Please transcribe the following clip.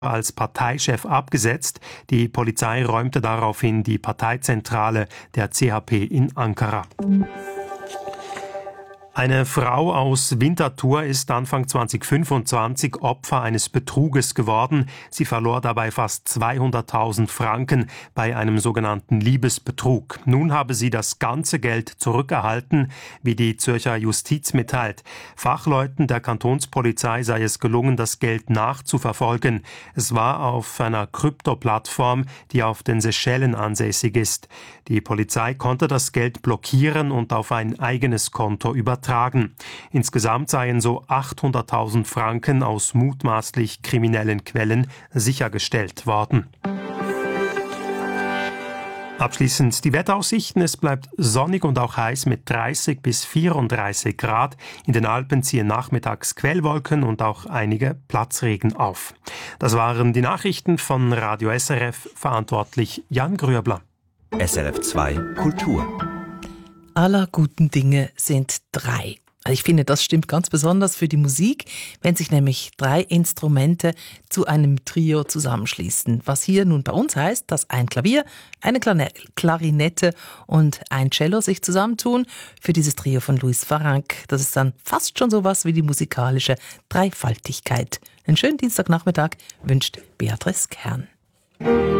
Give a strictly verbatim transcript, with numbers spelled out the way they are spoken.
als Parteichef abgesetzt. Die Polizei räumte daraufhin die Parteizentrale der C H P in Ankara. Eine Frau aus Winterthur ist Anfang zwanzig fünfundzwanzig Opfer eines Betruges geworden. Sie verlor dabei fast zweihunderttausend Franken bei einem sogenannten Liebesbetrug. Nun habe sie das ganze Geld zurückerhalten, wie die Zürcher Justiz mitteilt. Fachleuten der Kantonspolizei sei es gelungen, das Geld nachzuverfolgen. Es war auf einer Krypto-Plattform, die auf den Seychellen ansässig ist. Die Polizei konnte das Geld blockieren und auf ein eigenes Konto übertragen. Insgesamt seien so achthunderttausend Franken aus mutmaßlich kriminellen Quellen sichergestellt worden. Abschließend die Wetteraussichten. Es bleibt sonnig und auch heiß mit dreißig bis vierunddreißig Grad. In den Alpen ziehen nachmittags Quellwolken und auch einige Platzregen auf. Das waren die Nachrichten von Radio S R F, verantwortlich Jan Grüebler. S R F zwei Kultur. Aller guten Dinge sind drei. Also ich finde, das stimmt ganz besonders für die Musik, wenn sich nämlich drei Instrumente zu einem Trio zusammenschließen. Was hier nun bei uns heißt, dass ein Klavier, eine Klarinette und ein Cello sich zusammentun für dieses Trio von Louis Farrenc. Das ist dann fast schon sowas wie die musikalische Dreifaltigkeit. Einen schönen Dienstagnachmittag wünscht Beatrice Kern.